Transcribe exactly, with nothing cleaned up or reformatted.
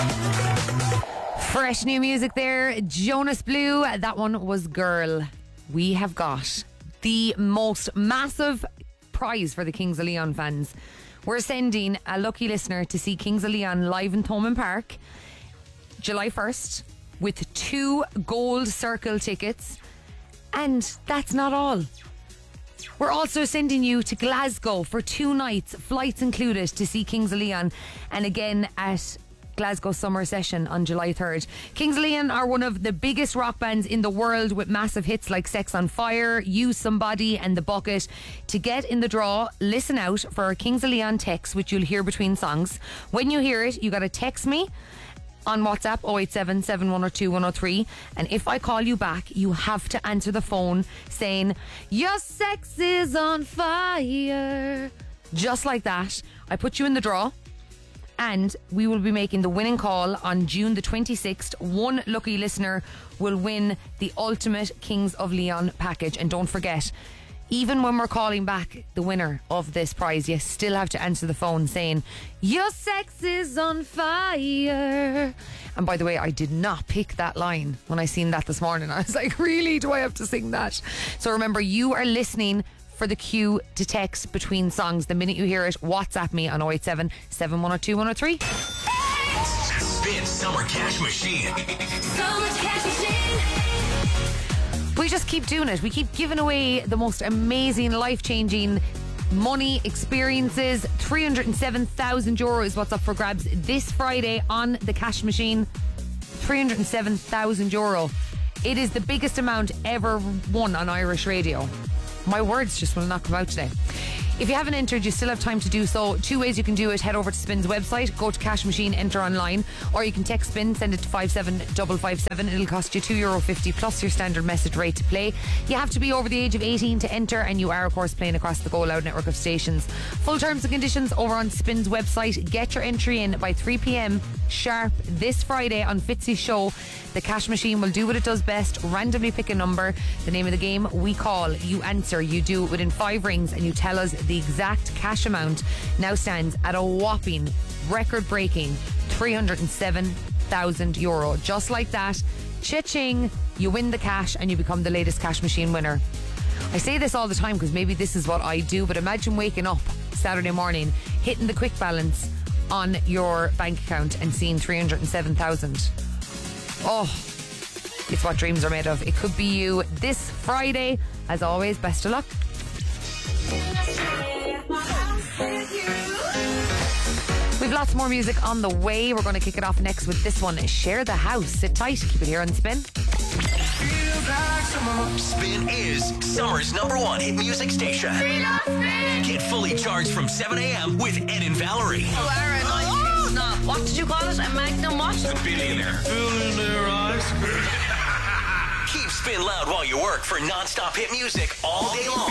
Fresh new music there. Jonas Blue. That one was Girl. We have got the most massive prize for the Kings of Leon fans. We're sending a lucky listener to see Kings of Leon live in Thomond Park July first with two gold circle tickets. And that's not all. We're also sending you to Glasgow for two nights, flights included, to see Kings of Leon, and again at Glasgow Summer Session on July third. Kings of Leon are one of the biggest rock bands in the world, with massive hits like Sex on Fire, You Somebody and The Bucket. To get in the draw, listen out for our Kings of Leon text, which you'll hear between songs. When you hear it, you got to text me on WhatsApp oh eight seven, seven one oh two, one oh three, and if I call you back, you have to answer the phone saying, "Your sex is on fire." Just like that. I put you in the draw, and we will be making the winning call on June the twenty-sixth. One lucky listener will win the ultimate Kings of Leon package. And don't forget, even when we're calling back the winner of this prize, you still have to answer the phone saying, "Your sex is on fire." And by the way, I did not pick that line when I seen that this morning. I was like, really? Do I have to sing that? So remember, you are listening for the cue to text between songs. The minute you hear it, WhatsApp me on oh eight seven, seven one oh two, one oh three. Spin Summer Cash Machine. Summer Cash Machine. We just keep doing it. We keep giving away the most amazing, life-changing money experiences. three hundred seven thousand euro is what's up for grabs this Friday on the Cash Machine. three hundred seven thousand euro. It is the biggest amount ever won on Irish radio. My words just will not come out today. If you haven't entered, you still have time to do so. Two ways you can do it. Head over to Spin's website, go to Cash Machine, enter online, or you can text Spin, send it to five seven five five seven. It'll cost you two euro fifty plus your standard message rate to play. You have to be over the age of eighteen to enter, and you are, of course, playing across the Go Loud network of stations. Full terms and conditions over on Spin's website. Get your entry in by three p.m. sharp this Friday on Fitzy's show. The Cash Machine will do what it does best, randomly pick a number. The name of the game, we call, you answer, you do it within five rings, and you tell us the exact cash amount. Now stands at a whopping, record-breaking three hundred seven thousand euro. Just like that, cha-ching, you win the cash and you become the latest Cash Machine winner. I say this all the time because maybe this is what I do, but imagine waking up Saturday morning, hitting the quick balance on your bank account and seeing three hundred seven thousand. Oh, it's what dreams are made of. It could be you this Friday. As always, best of luck. We've lots more music on the way. We're going to kick it off next with this one, Share the House. Sit tight, keep it here on Spin. Spin is summer's number one hit music station. Get fully charged from seven a.m. with Ed and Valerie. Oh, Aaron, oh, no. What did you call it? A magnum what? The billionaire. Billionaire eyes. Keep Spin loud while you work for non-stop hit music all day long.